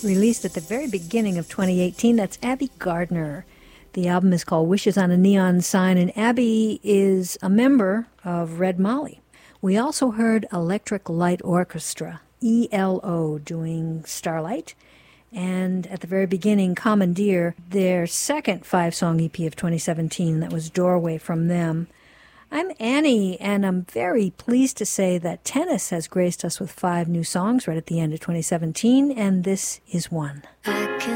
released at the very beginning of 2018. That's Abby Gardner. The album is called Wishes on a Neon Sign, and Abby is a member of Red Molly. We also heard Electric Light Orchestra, ELO, doing Starlight. And at the very beginning, Commandeer, their second 5-song EP of 2017, that was Doorway from them. I'm Annie, and I'm very pleased to say that Tennis has graced us with 5 new songs right at the end of 2017, and this is one.